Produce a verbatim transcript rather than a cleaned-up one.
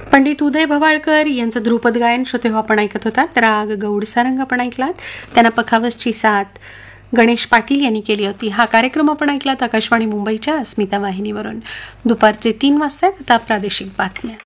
पंडित उदय भवाळकर यांचं ध्रुपद गायन श्रोते हो आपण ऐकत होतात. राग गौड सारंग आपण ऐकलात. त्यांना पखावजची साथ गणेश पाटील यांनी केली होती. हा कार्यक्रम आपण ऐकलात आकाशवाणी मुंबईच्या अस्मिता वाहिनीवरून. दुपारचे तीन वाजता आता प्रादेशिक बातम्या.